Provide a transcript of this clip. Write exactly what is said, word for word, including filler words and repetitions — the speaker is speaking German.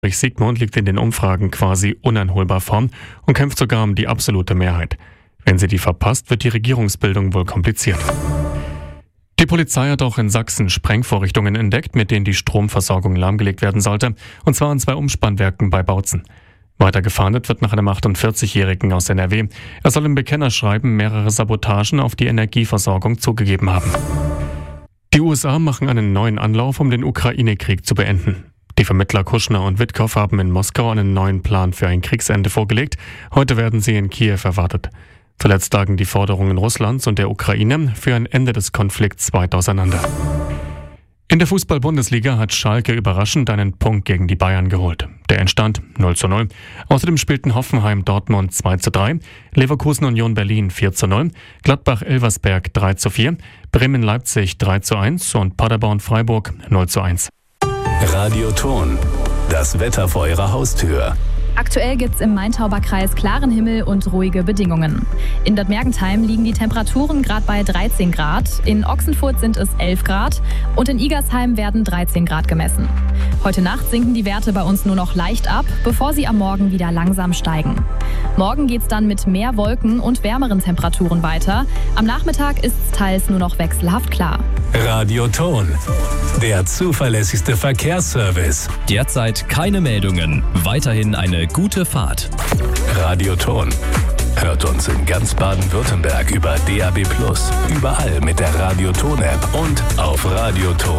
Sigmund liegt in den Umfragen quasi uneinholbar vorn und kämpft sogar um die absolute Mehrheit. Wenn sie die verpasst, wird die Regierungsbildung wohl kompliziert. Die Polizei hat auch in Sachsen Sprengvorrichtungen entdeckt, mit denen die Stromversorgung lahmgelegt werden sollte, und zwar an zwei Umspannwerken bei Bautzen. Weiter gefahndet wird nach einem achtundvierzigjährigen aus N R W. Er soll im Bekennerschreiben mehrere Sabotagen auf die Energieversorgung zugegeben haben. Die U S A machen einen neuen Anlauf, um den Ukraine-Krieg zu beenden. Die Vermittler Kushner und Witkow haben in Moskau einen neuen Plan für ein Kriegsende vorgelegt. Heute werden sie in Kiew erwartet. Zuletzt lagen die Forderungen Russlands und der Ukraine für ein Ende des Konflikts weit auseinander. In der Fußball-Bundesliga hat Schalke überraschend einen Punkt gegen die Bayern geholt. Der Endstand null zu null. Außerdem spielten Hoffenheim Dortmund zwei zu drei, Leverkusen Union Berlin vier zu null, Gladbach Elversberg drei zu vier, Bremen Leipzig drei zu eins und Paderborn Freiburg null zu eins. Radioton, das Wetter vor Ihrer Haustür. Aktuell gibt es im Main-Tauber-Kreis klaren Himmel und ruhige Bedingungen. In Bad Mergentheim liegen die Temperaturen gerade bei dreizehn Grad, in Ochsenfurt sind es elf Grad und in Igersheim werden dreizehn Grad gemessen. Heute Nacht sinken die Werte bei uns nur noch leicht ab, bevor sie am Morgen wieder langsam steigen. Morgen geht es dann mit mehr Wolken und wärmeren Temperaturen weiter. Am Nachmittag ist es teils nur noch wechselhaft klar. Radioton, der zuverlässigste Verkehrsservice. Derzeit keine Meldungen. Weiterhin eine gute Fahrt. Radioton. Hört uns in ganz Baden-Württemberg über D A B plus, überall mit der Radioton-App und auf radioton